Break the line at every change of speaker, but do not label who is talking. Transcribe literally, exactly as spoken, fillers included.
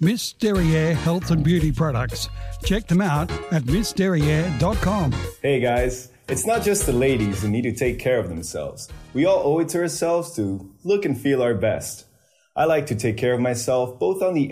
Miss Derriere Health and Beauty Products. Check them out at miss derriere dot com.
Hey guys, it's not just the ladies who need to take care of themselves. We all owe it to ourselves to look and feel our best. I like to take care of myself both on the